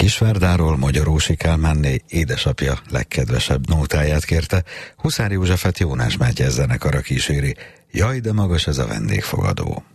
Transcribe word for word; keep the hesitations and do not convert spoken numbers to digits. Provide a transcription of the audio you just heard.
Kisvárdáról Magyarósi Kálmánné édesapja legkedvesebb nótáját kérte, Huszár Józsefet Jónás Mátyás zenekara kíséri. Jaj, de magas ez a vendégfogadó!